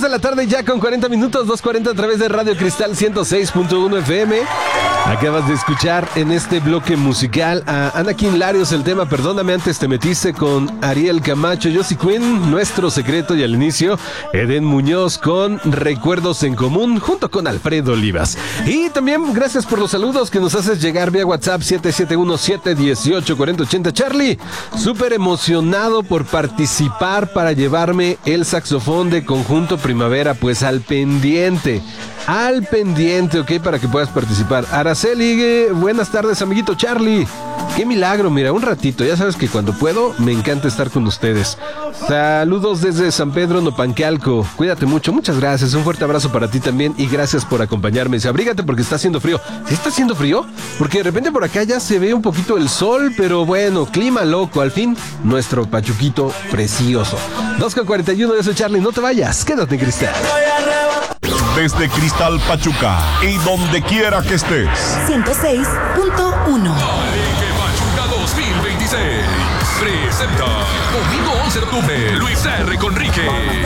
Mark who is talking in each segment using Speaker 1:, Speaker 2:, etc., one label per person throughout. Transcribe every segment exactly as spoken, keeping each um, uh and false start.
Speaker 1: de la tarde ya con cuarenta minutos, dos cuarenta a través de Radio Cristal ciento seis punto uno F M. Acabas de escuchar en este bloque musical a Anakin Larios, el tema Perdóname antes te metiste, con Ariel Camacho, Josie Quinn, Nuestro Secreto, y al inicio Eden Muñoz con Recuerdos en Común junto con Alfredo Olivas. Y también gracias por los saludos que nos haces llegar vía WhatsApp siete siete uno siete uno ocho cuatro cero ocho cero. Charlie, súper emocionado por participar para llevarme el saxofón de Conjunto Primavera, pues al pendiente. Al pendiente, ok, para que puedas participar. Araceli, eh, buenas tardes, amiguito Charlie. Qué milagro, mira, un ratito. Ya sabes que cuando puedo, me encanta estar con ustedes. Saludos desde San Pedro Nopancalco. Cuídate mucho, muchas gracias. Un fuerte abrazo para ti también y gracias por acompañarme. Dice, abrígate porque está haciendo frío. ¿Sí está haciendo frío? Porque de repente por acá ya se ve un poquito el sol, pero bueno, clima loco. Al fin, nuestro Pachuquito precioso. dos con cuarenta y uno, yo soy Charlie. No te vayas, quédate en Cristal.
Speaker 2: Desde Cristal Pachuca y donde quiera que estés.
Speaker 3: ciento seis punto uno.
Speaker 4: Pachuca dos mil veintiséis presenta domingo once de octubre Luis R. Conrique.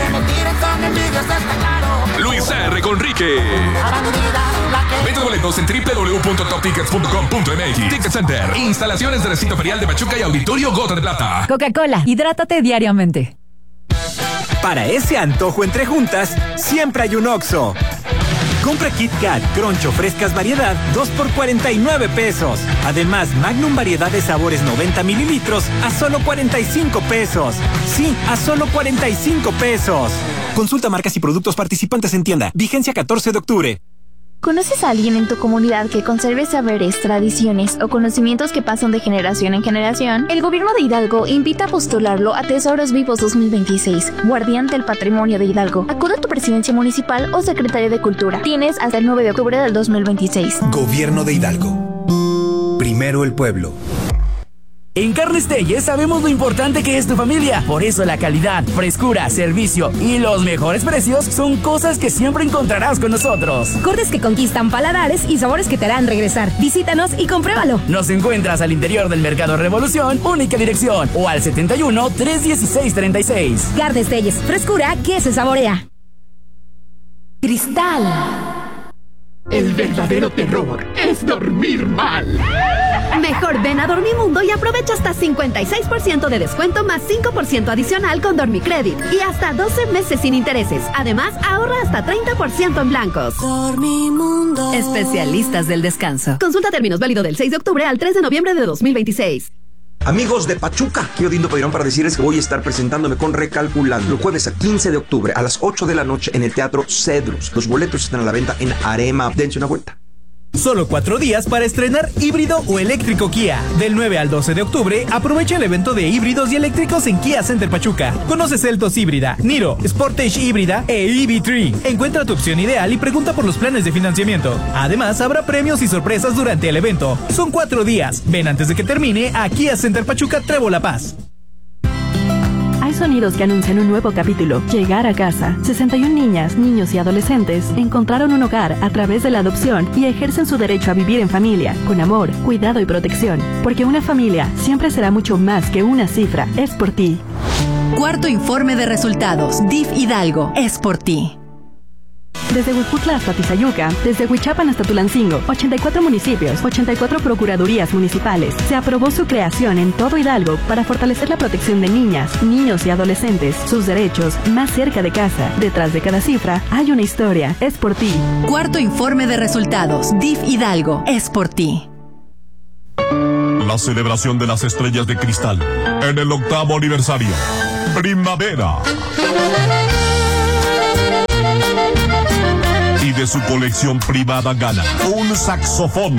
Speaker 4: Luis R. Conrique. Venta de boletos en doble u doble u doble u punto top tickets punto com punto m x. Ticket Center, instalaciones de recinto ferial de Pachuca y Auditorio Gota de Plata.
Speaker 3: Coca-Cola, hidrátate diariamente.
Speaker 5: Para ese antojo entre juntas, siempre hay un Oxxo. Compra Kit Kat, Crunch o frescas variedad, dos por cuarenta y nueve pesos. Además, Magnum variedad de sabores noventa mililitros a solo cuarenta y cinco pesos. Sí, a solo cuarenta y cinco pesos. Consulta marcas y productos participantes en tienda. Vigencia catorce de octubre.
Speaker 6: ¿Conoces a alguien en tu comunidad que conserve saberes, tradiciones o conocimientos que pasan de generación en generación? El gobierno de Hidalgo invita a postularlo a Tesoros Vivos dos mil veintiséis, guardián del patrimonio de Hidalgo. Acude a tu presidencia municipal o secretaria de Cultura. Tienes hasta el nueve de octubre del dos mil veintiséis.
Speaker 7: Gobierno de Hidalgo. Primero el pueblo.
Speaker 8: En Carnes Telles sabemos lo importante que es tu familia. Por eso la calidad, frescura, servicio y los mejores precios son cosas que siempre encontrarás con nosotros.
Speaker 9: Cortes que conquistan paladares y sabores que te harán regresar. Visítanos y compruébalo.
Speaker 8: Nos encuentras al interior del Mercado Revolución, única dirección, o al setenta y uno, trescientos dieciséis, treinta y seis.
Speaker 9: Carnes Telles, frescura que se saborea.
Speaker 3: Cristal.
Speaker 10: El verdadero terror es dormir mal.
Speaker 11: Mejor ven a Dormimundo y aprovecha hasta cincuenta y seis por ciento de descuento más cinco por ciento adicional con Dormicredit y hasta doce meses sin intereses. Además, ahorra hasta treinta por ciento en blancos.
Speaker 3: Dormimundo.
Speaker 11: Especialistas del descanso. Consulta términos válido del seis de octubre al tres de noviembre de dos mil veintiséis.
Speaker 12: Amigos de Pachuca, aquí Odindo Peirón para decirles que voy a estar presentándome con Recalculando el jueves a quince de octubre a las ocho de la noche en el Teatro Cedrus. Los boletos están a la venta en Arema. Dense una vuelta.
Speaker 13: Solo cuatro días para estrenar híbrido o eléctrico Kia. Del nueve al doce de octubre, aprovecha el evento de híbridos y eléctricos en Kia Center Pachuca. Conoce Seltos híbrida, Niro, Sportage híbrida e E V tres. Encuentra tu opción ideal y pregunta por los planes de financiamiento. Además, habrá premios y sorpresas durante el evento. Son cuatro días. Ven antes de que termine a Kia Center Pachuca Trevo La Paz.
Speaker 14: Hay sonidos que anuncian un nuevo capítulo. Llegar a casa. sesenta y una niñas, niños y adolescentes encontraron un hogar a través de la adopción y ejercen su derecho a vivir en familia, con amor, cuidado y protección. Porque una familia siempre será mucho más que una cifra. Es por ti.
Speaker 3: Cuarto informe de resultados. D I F Hidalgo. Es por ti.
Speaker 14: Desde Huejutla hasta Tizayuca, desde Huichapan hasta Tulancingo, ochenta y cuatro municipios, ochenta y cuatro procuradurías municipales. Se aprobó su creación en todo Hidalgo para fortalecer la protección de niñas, niños y adolescentes, sus derechos más cerca de casa. Detrás de cada cifra hay una historia. Es por ti.
Speaker 3: Cuarto informe de resultados. D I F Hidalgo. Es por ti.
Speaker 2: La celebración de las estrellas de cristal en el octavo aniversario. Primavera. Y de su colección privada gana un saxofón.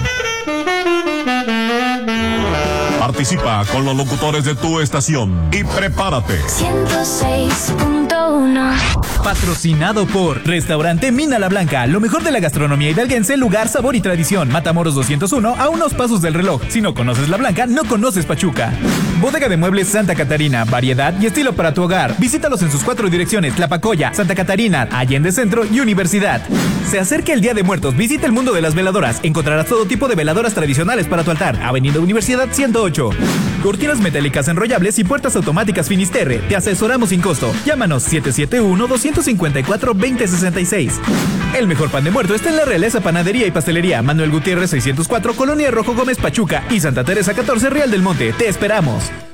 Speaker 2: Participa con los locutores de tu estación y prepárate.
Speaker 6: ciento seis punto uno.
Speaker 13: Patrocinado por Restaurante Mina La Blanca, lo mejor de la gastronomía hidalguense, lugar, sabor y tradición. Matamoros doscientos uno, a unos pasos del reloj. Si no conoces La Blanca, no conoces Pachuca. Bodega de Muebles Santa Catarina, variedad y estilo para tu hogar. Visítalos en sus cuatro direcciones: Tlapacoya, Santa Catarina, Allende Centro y Universidad. Se acerca el Día de Muertos, visita el mundo de las veladoras. Encontrarás todo tipo de veladoras tradicionales para tu altar. Avenida Universidad ciento ocho. ocho. Cortinas metálicas enrollables y puertas automáticas Finisterre. Te asesoramos sin costo. Llámanos siete siete uno, dos cinco cuatro, dos cero seis seis. El mejor pan de muerto está en la Realeza Panadería y Pastelería Manuel Gutiérrez seiscientos cuatro, Colonia Rojo Gómez Pachuca y Santa Teresa catorce, Real del Monte. Te esperamos.